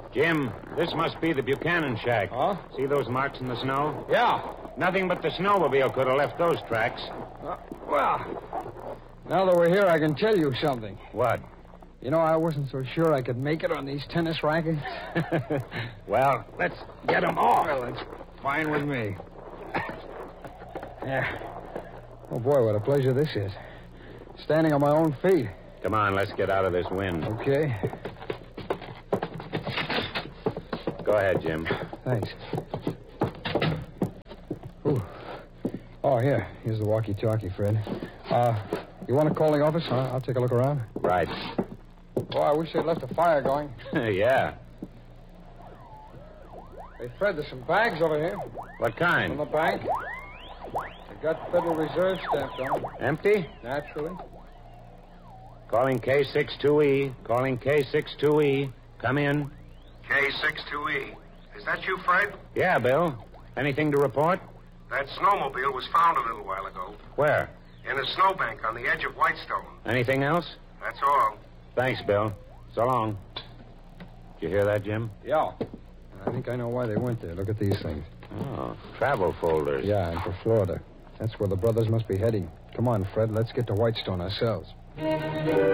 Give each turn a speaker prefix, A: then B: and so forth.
A: Jim, this must be the Buchanan shack.
B: Huh?
A: See those marks in the snow?
B: Yeah.
A: Nothing but the snowmobile could have left those tracks.
B: Well, now that we're here, I can tell you something.
A: What?
B: You know, I wasn't so sure I could make it on these tennis rackets.
A: Well, let's get them off.
B: Well, that's fine with me. Yeah. Oh, boy, what a pleasure this is. Standing on my own feet.
A: Come on, let's get out of this wind.
B: Okay.
A: Go ahead, Jim.
B: Thanks. Ooh. Oh, here's the walkie-talkie, Fred. You want to call the office? I'll take a look around.
A: Right.
B: Oh, I wish they'd left a fire going.
A: Yeah.
B: Hey, Fred, there's some bags over here.
A: What
B: From
A: kind?
B: the bank. They got Federal Reserve stamped on them.
A: Empty?
B: Naturally.
A: Calling K62E. Calling K62E. Come in.
C: K62E. Is that you, Fred?
A: Yeah, Bill. Anything to report?
C: That snowmobile was found a little while ago.
A: Where?
C: In a snowbank on the edge of Whitestone.
A: Anything else?
C: That's all.
A: Thanks, Bill. So long. Did you hear that, Jim?
B: Yeah. I think I know why they went there. Look at these things.
A: Oh, travel folders.
B: Yeah, and for Florida. That's where the brothers must be heading. Come on, Fred. Let's get to Whitestone ourselves.